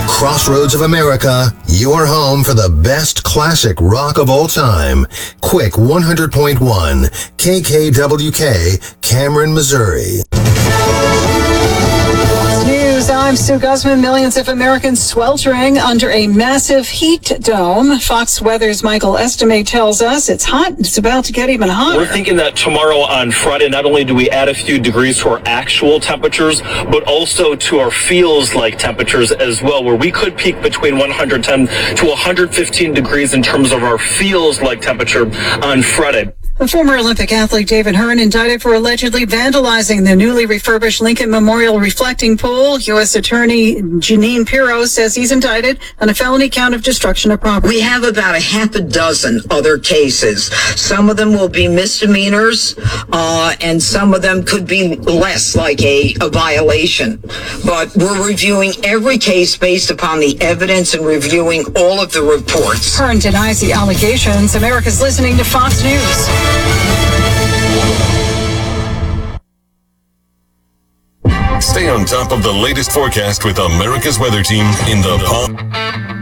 the crossroads of America, your home for the best classic rock of all time. Quick 100.1 KKWK, Cameron, Missouri. News, I'm Sue Guzman. Millions of Americans sweltering under a massive heat dome. Fox Weather's Michael Estime tells us it's hot. It's about to get even hotter. We're thinking that tomorrow on Friday, not only do we add a few degrees to our actual temperatures, but also to our feels like temperatures as well, where we could peak between 110 to 115 degrees in terms of our feels like temperature on Friday. The former Olympic athlete David Hearn indicted for allegedly vandalizing the newly refurbished Lincoln Memorial reflecting pool. U.S. Attorney Jeanine Pirro says he's indicted on a felony count of destruction of property. We have about a half a dozen other cases. Some of them will be misdemeanors, and some of them could be less, like a violation. But we're reviewing every case based upon the evidence and reviewing all of the reports. Hearn denies the allegations. America's listening to Fox News. Stay on top of the latest forecast with America's Weather Team in the Palm.